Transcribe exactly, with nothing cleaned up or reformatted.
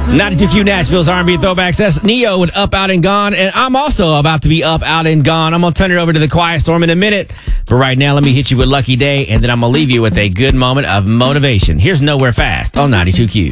ninety-two Q Nashville's R and B throwbacks. That's Neo with Up, Out, and Gone. And I'm also about to be up, out, and gone. I'm going to turn it over to the Quiet Storm in a minute. For right now, let me hit you with Lucky Day, and then I'm going to leave you with a good moment of motivation. Here's Nowhere Fast on ninety-two Q.